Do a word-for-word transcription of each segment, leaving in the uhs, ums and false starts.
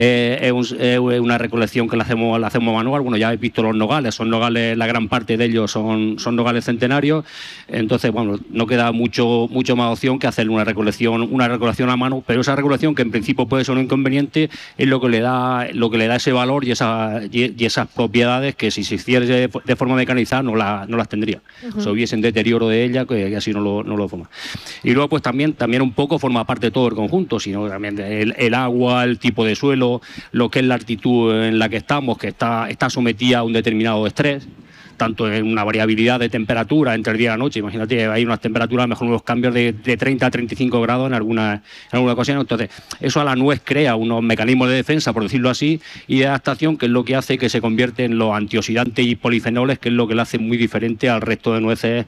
Eh, es, un, es una recolección que la hacemos, la hacemos manual. Bueno, ya habéis visto los nogales, son nogales, la gran parte de ellos son, son nogales centenarios. Entonces, bueno, no queda mucho, mucho más opción que hacer una recolección, una recolección a mano, pero esa recolección, que en principio puede ser un inconveniente, es lo que le da, lo que le da ese valor y, esa, y, y esas propiedades que si se hiciera de, de forma mecanizada no, la, no las tendría. Uh-huh. O sea, hubiese un deterioro de ella que, que así no lo, no lo forma. Y luego, pues también, también un poco forma parte de todo el conjunto, sino también el, el agua, el tipo de suelo, lo que es la altitud en la que estamos, que está, está sometida a un determinado estrés, tanto en una variabilidad de temperatura entre el día y la noche. Imagínate, hay unas temperaturas, mejor unos cambios de, de treinta a treinta y cinco grados en algunas en alguna ocasión. Entonces, eso a la nuez crea unos mecanismos de defensa, por decirlo así, y de adaptación, que es lo que hace que se convierte en los antioxidantes y polifenoles, que es lo que le hace muy diferente al resto de nueces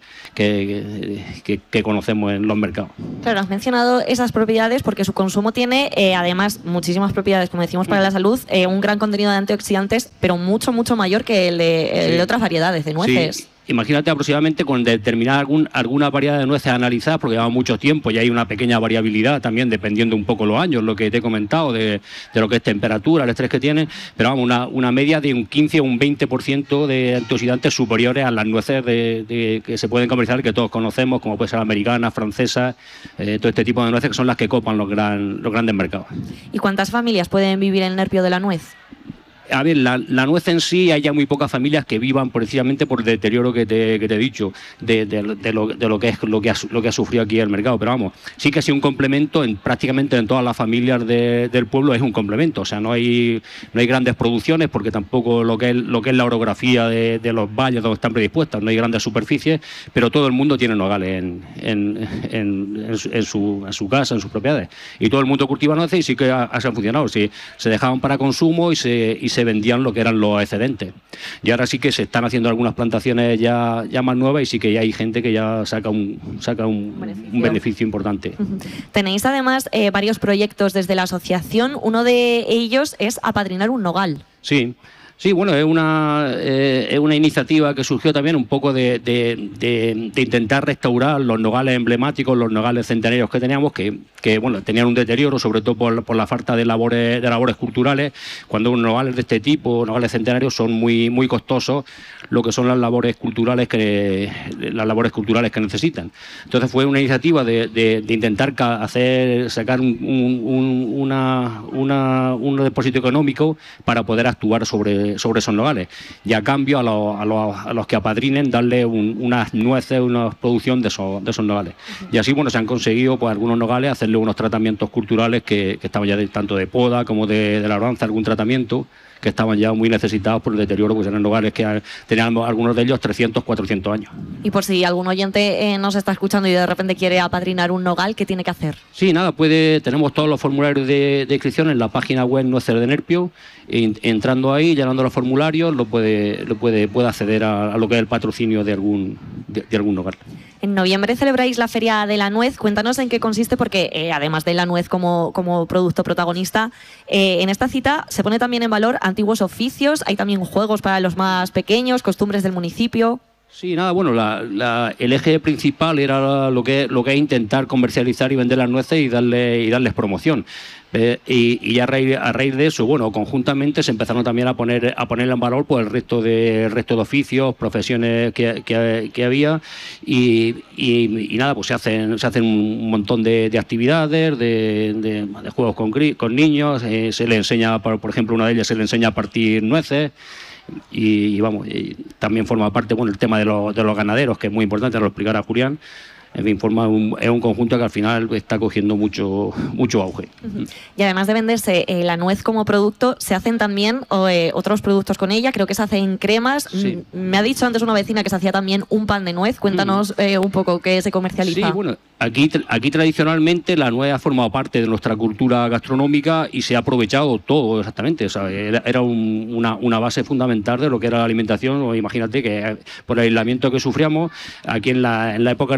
que, que, que conocemos en los mercados. Claro, has mencionado esas propiedades porque su consumo tiene, eh, además, muchísimas propiedades, como decimos, para la salud, eh, un gran contenido de antioxidantes, pero mucho, mucho mayor que el de, el de otras variedades de nueces. Sí. Imagínate aproximadamente con determinar algún, alguna variedad de nueces analizadas, porque lleva mucho tiempo y hay una pequeña variabilidad también dependiendo un poco los años, lo que te he comentado, de, de lo que es temperatura, el estrés que tienen, pero vamos, una, una media de un quince o un veinte por ciento de antioxidantes superiores a las nueces de, de, que se pueden comercializar, que todos conocemos, como puede ser americanas, francesas, eh, todo este tipo de nueces que son las que copan los, gran, los grandes mercados. ¿Y cuántas familias pueden vivir el nerpio de la nuez? A ver, la, la nuez en sí, hay ya muy pocas familias que vivan precisamente por el deterioro que te, que te he dicho, de, de, de, lo, de lo que es lo que, ha, lo que ha sufrido aquí el mercado. Pero vamos, sí que ha sido un complemento en prácticamente en todas las familias de, del pueblo, es un complemento. O sea, no hay, no hay grandes producciones, porque tampoco lo que es, lo que es la orografía de, de los valles donde están predispuestas, no hay grandes superficies, pero todo el mundo tiene nogales en, en, en, en, su, en, su, en su casa, en sus propiedades. Y todo el mundo cultiva nueces y sí que ha, ha funcionado. Sí, se dejaban para consumo y se, y se vendían lo que eran los excedentes. Y ahora sí que se están haciendo algunas plantaciones ya, ya más nuevas y sí que ya hay gente que ya saca un, saca un, beneficio. un beneficio importante. Uh-huh. Tenéis además eh, varios proyectos desde la asociación. Uno de ellos es apadrinar un nogal. Sí. Sí, bueno, es una, eh, es una iniciativa que surgió también un poco de, de, de, de intentar restaurar los nogales emblemáticos, los nogales centenarios que teníamos, que, que bueno, tenían un deterioro, sobre todo por, por la falta de labores, de labores culturales. Cuando unos nogales de este tipo, nogales centenarios, son muy, muy costosos, lo que son las labores culturales que, las labores culturales que necesitan. Entonces fue una iniciativa de, de, de intentar hacer, sacar un, un, una, una, un depósito económico para poder actuar sobre sobre esos nogales, y a cambio a, lo, a, lo, a los que apadrinen darle un, unas nueces, una producción de esos, de esos nogales. Uh-huh. Y así, bueno, se han conseguido pues algunos nogales hacerle unos tratamientos culturales que, que estaban ya de, tanto de poda como de, de labranza, algún tratamiento, que estaban ya muy necesitados por el deterioro, pues eran nogales que tenían algunos de ellos trescientos, cuatrocientos años. Y por si algún oyente eh, nos está escuchando y de repente quiere apadrinar un nogal, ¿qué tiene que hacer? Sí, nada, puede, tenemos todos los formularios de, de inscripción en la página web Nueces de Nerpio, e entrando ahí, llenando los formularios, lo puede, lo puede, puede acceder a, a lo que es el patrocinio de algún, de, de algún nogal. En noviembre celebráis la Feria de la Nuez. Cuéntanos en qué consiste, porque eh, además de la nuez como, como producto protagonista, eh, en esta cita se pone también en valor antiguos oficios, hay también juegos para los más pequeños, costumbres del municipio. Sí, nada, bueno, la, la, el eje principal era lo que, lo que es intentar comercializar y vender las nueces y, darle, y darles promoción. Eh, y, y a, raíz, a raíz de eso, bueno, conjuntamente se empezaron también a poner a poner en valor pues, el resto de el resto de oficios, profesiones que, que, que había y, y, y nada, pues se hacen se hacen un montón de, de actividades, de, de, de juegos con, con niños, eh, se les enseña, por, por ejemplo, una de ellas se les enseña a partir nueces. Y, y vamos, y también forma parte bueno el tema de, lo, de los ganaderos, que es muy importante, lo explicará Julián. En fin, forma un, es un conjunto que al final está cogiendo mucho mucho auge. Uh-huh. Y además de venderse eh, la nuez como producto, se hacen también eh, otros productos con ella. Creo que se hacen cremas. Sí. Me ha dicho antes una vecina que se hacía también un pan de nuez. Cuéntanos eh, un poco qué se comercializa. Sí, bueno, aquí, aquí tradicionalmente la nuez ha formado parte de nuestra cultura gastronómica y se ha aprovechado todo exactamente. O sea, era era un, una, una base fundamental de lo que era la alimentación. O imagínate que por el aislamiento que sufríamos, aquí en la, en la época de invierno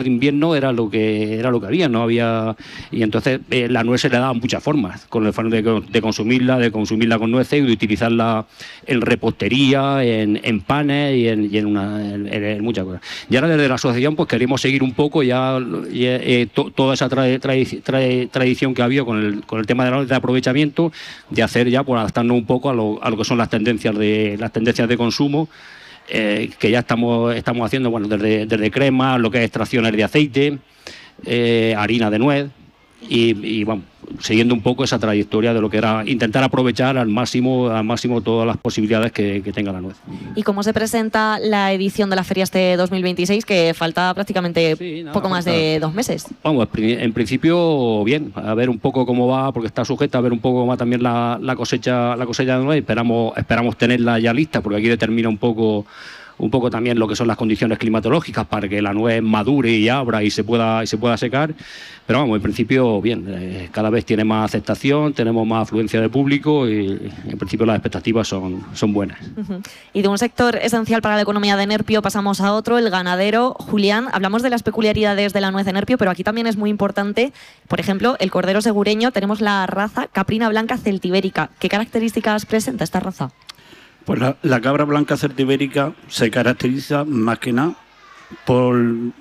terreno era lo que era lo que había, no había, y entonces eh, la nuez se le daban muchas formas, con el fan de, de consumirla, de consumirla con nueces y de utilizarla en repostería, en, en panes y en, y en, una, en, en muchas cosas. Y ahora desde la asociación pues queremos seguir un poco ya eh, to, toda esa tra, tra, tra, tradición que ha habido con el, con el tema de, la, de aprovechamiento, de hacer ya por adaptarnos un poco a lo, a lo que son las tendencias de las tendencias de consumo. Eh, que ya estamos, estamos haciendo, bueno, desde, desde crema, lo que es extracciones de aceite, eh, harina de nuez y, y bueno, siguiendo un poco esa trayectoria de lo que era intentar aprovechar al máximo, al máximo todas las posibilidades que, que tenga la nuez. ¿Y cómo se presenta la edición de la feria este dos mil veintiséis, que falta prácticamente sí, nada, poco más de dos meses? Vamos, en principio bien, a ver un poco cómo va, porque está sujeta a ver un poco cómo va también la, la cosecha la cosecha de nuez. Esperamos, esperamos tenerla ya lista, porque aquí determina un poco un poco también lo que son las condiciones climatológicas para que la nuez madure y abra y se pueda y se pueda secar. Pero vamos, en principio bien, eh, cada vez tiene más aceptación, tenemos más afluencia de público y en principio las expectativas son, son buenas. Uh-huh. Y de un sector esencial para la economía de Nerpio pasamos a otro, el ganadero. Julián, hablamos de las peculiaridades de la nuez de Nerpio, pero aquí también es muy importante, por ejemplo, el cordero segureño. Tenemos la raza caprina blanca celtibérica. ¿Qué características presenta esta raza? Pues la, la cabra blanca celtibérica se caracteriza más que nada por,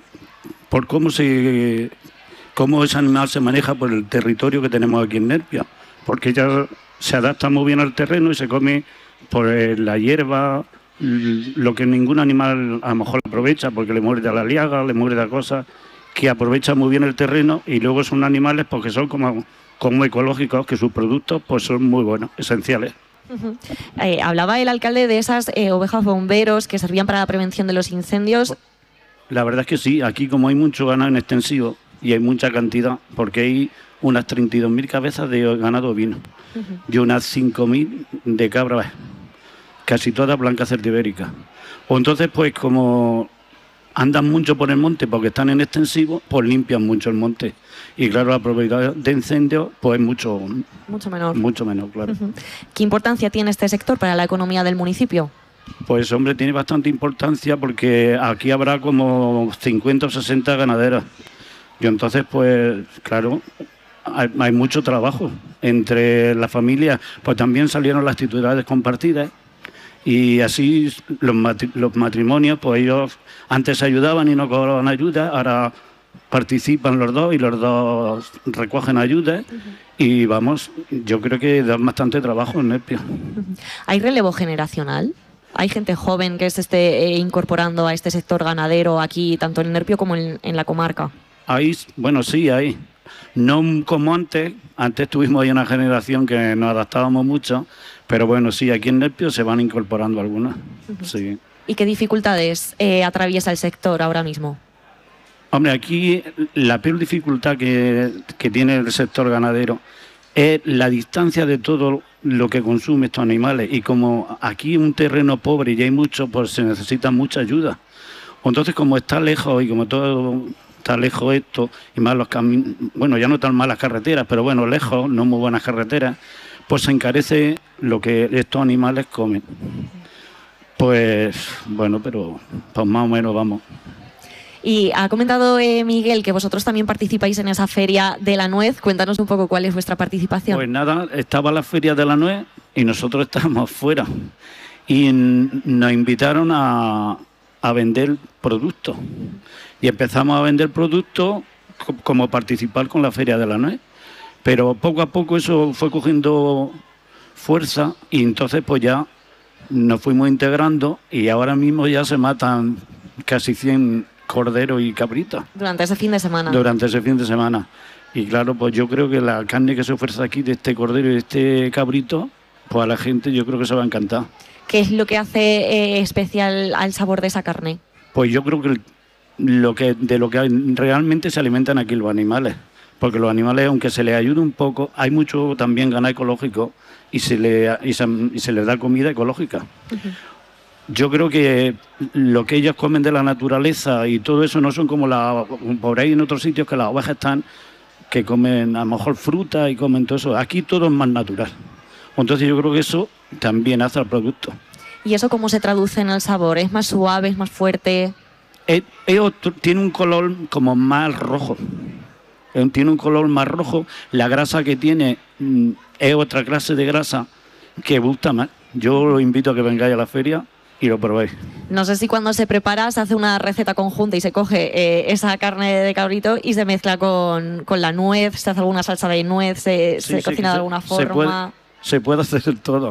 por cómo se cómo ese animal se maneja por el territorio que tenemos aquí en Nerpio, porque ella se adapta muy bien al terreno y se come por la hierba, lo que ningún animal a lo mejor aprovecha, porque le muerde a la liaga, le muerde a cosas, que aprovecha muy bien el terreno, y luego son animales porque son como, como ecológicos, que sus productos pues son muy buenos, esenciales. Uh-huh. eh, hablaba el alcalde de esas eh, ovejas bomberos que servían para la prevención de los incendios. La verdad es que sí, aquí como hay mucho ganado en extensivo y hay mucha cantidad, porque hay unas treinta y dos mil cabezas de ganado ovino, uh-huh, y unas cinco mil de cabras, casi todas blancas celtibéricas. O entonces pues como andan mucho por el monte porque están en extensivo, pues limpian mucho el monte. Y claro, la probabilidad de incendio pues es mucho, mucho menor. Mucho menor, claro. Uh-huh. ¿Qué importancia tiene este sector para la economía del municipio? Pues hombre, tiene bastante importancia porque aquí habrá como cincuenta o sesenta ganaderas. Y entonces pues claro, hay, hay mucho trabajo entre las familias. Pues también salieron las titularidades compartidas. Y así los, matri los matrimonios, pues ellos antes se ayudaban y no cobraban ayuda, ahora participan los dos y los dos recogen ayuda. Uh-huh. Y vamos, yo creo que da bastante trabajo en Nerpio. Uh-huh. ¿Hay relevo generacional? ¿Hay gente joven que se esté eh, incorporando a este sector ganadero aquí, tanto en Nerpio como en, en la comarca? Hay, bueno, sí, hay. No como antes, antes tuvimos ahí una generación que nos adaptábamos mucho, pero bueno, sí, aquí en Nerpio se van incorporando algunas. Uh-huh. Sí. ¿Y qué dificultades eh, atraviesa el sector ahora mismo? Hombre, aquí la peor dificultad que, que tiene el sector ganadero es la distancia de todo lo que consumen estos animales, y como aquí es un terreno pobre y hay mucho, pues se necesita mucha ayuda. Entonces, como está lejos y como todo está lejos esto, y más los caminos, bueno, ya no tan malas carreteras, pero bueno, lejos, no muy buenas carreteras, pues se encarece lo que estos animales comen. Pues bueno, pero pues más o menos vamos. Y ha comentado eh, Miguel que vosotros también participáis en esa feria de la nuez. Cuéntanos un poco cuál es vuestra participación. Pues nada, estaba la feria de la nuez y nosotros estábamos fuera. Y nos invitaron a, a vender productos. Y empezamos a vender productos como participar con la feria de la nuez. Pero poco a poco eso fue cogiendo fuerza y entonces pues ya nos fuimos integrando y ahora mismo ya se matan casi cien cordero y cabrita. Durante ese fin de semana. Durante ese fin de semana. Y claro, pues yo creo que la carne que se ofrece aquí de este cordero y de este cabrito, pues a la gente yo creo que se va a encantar. ¿Qué es lo que hace eh, especial al sabor de esa carne? Pues yo creo que, el, lo que de lo que realmente se alimentan aquí los animales. Porque los animales, aunque se les ayude un poco, hay mucho también ganado ecológico y se, le, y se, y se les da comida ecológica. Uh-huh. Yo creo que lo que ellos comen de la naturaleza y todo eso no son como la, por ahí en otros sitios que las ovejas están, que comen a lo mejor fruta y comen todo eso. Aquí todo es más natural. Entonces yo creo que eso también hace al producto. ¿Y eso cómo se traduce en el sabor? ¿Es más suave, es más fuerte? es, es otro, tiene un color como más rojo. Eh, Tiene un color más rojo. La grasa que tiene mm, es otra clase de grasa que gusta más. Yo os invito a que vengáis a la feria y lo probéis. No sé si cuando se prepara se hace una receta conjunta y se coge eh, esa carne de cabrito y se mezcla con, con la nuez, se hace alguna salsa de nuez, se, Sí, se sí, cocina de se- alguna se puede- forma. Se puede hacer todo.